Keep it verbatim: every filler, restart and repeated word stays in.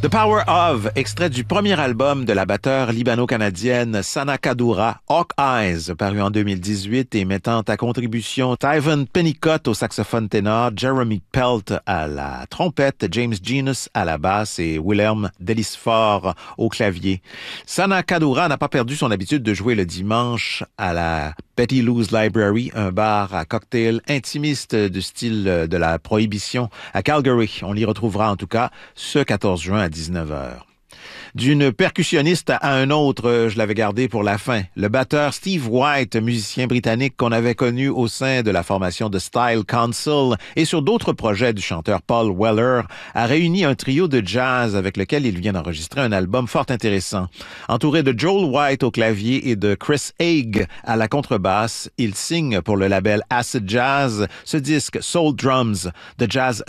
The Power of, extrait du premier album de la batteure libano-canadienne Sana Kaddoura, Hawk Eyes, paru en deux mille dix-huit et mettant à contribution Tyven Pennicott au saxophone ténor, Jeremy Pelt à la trompette, James Genus à la basse et Willem Delisfort au clavier. Sana Kaddoura n'a pas perdu son habitude de jouer le dimanche à la Betty Lou's Library, un bar à cocktail intimiste du style de la Prohibition à Calgary. On l'y retrouvera en tout cas ce quatorze juin à dix-neuf heures. D'une percussionniste à un autre, je l'avais gardé pour la fin. Le batteur Steve White, musicien britannique qu'on avait connu au sein de la formation de Style Council et sur d'autres projets du chanteur Paul Weller, a réuni un trio de jazz avec lequel il vient d'enregistrer un album fort intéressant. Entouré de Joel White au clavier et de Chris Haig à la contrebasse, il signe pour le label Acid Jazz ce disque Soul Drums, The Jazz